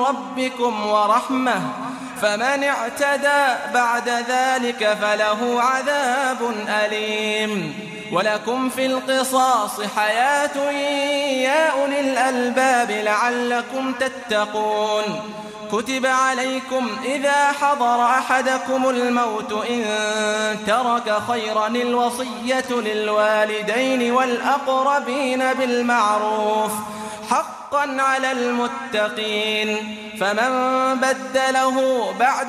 ربكم ورحمة، فمن اعتدى بعد ذلك فله عذاب أليم. ولكم في القصاص حياة يا أولي الألباب لعلكم تتقون. كتب عليكم إذا حضر أحدكم الموت إن ترك خيرا الوصية للوالدين والأقربين بالمعروف حقا على المتقين، فمن بدله بعد